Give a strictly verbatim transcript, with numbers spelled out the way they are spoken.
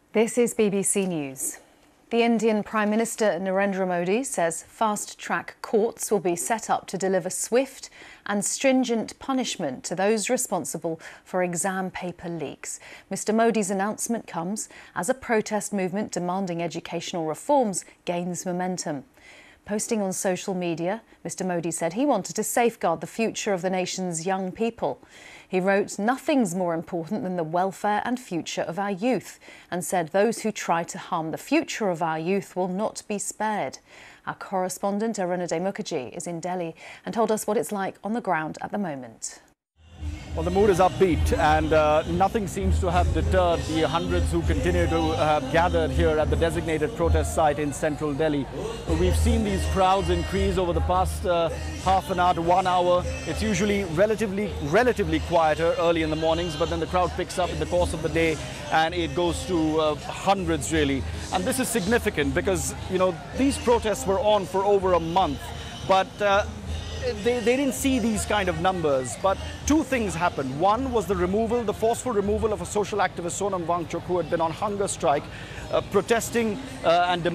This is B B C News. The Indian Prime Minister Narendra Modi says fast-track courts will be set up to deliver swift and stringent punishment to those responsible for exam paper leaks. Mr Modi's announcement comes as a protest movement demanding educational reforms gains momentum. Posting on social media, Mr Modi said he wanted to safeguard the future of the nation's young people. He wrote, "Nothing's more important than the welfare and future of our youth," and said those who try to harm the future of our youth will not be spared. Our correspondent Arunadhay Mukherjee is in Delhi and told us what it's like on the ground at the moment. Well, the mood is upbeat and uh, nothing seems to have deterred the hundreds who continue to uh, gathered here at the designated protest site in central Delhi. We've seen these crowds increase over the past uh, half an hour to one hour. It's usually relatively, relatively quieter early in the mornings, but then the crowd picks up in the course of the day and it goes to uh, hundreds really. And this is significant because, you know, these protests were on for over a month, but uh, They, they didn't see these kind of numbers, but two things happened. One was the removal, the forceful removal of a social activist, Sonam Wangchuk, who had been on hunger strike, uh, protesting uh, and demanding